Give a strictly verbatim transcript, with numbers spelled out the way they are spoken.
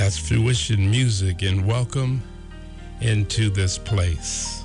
That's Fruition Music, and welcome into this place.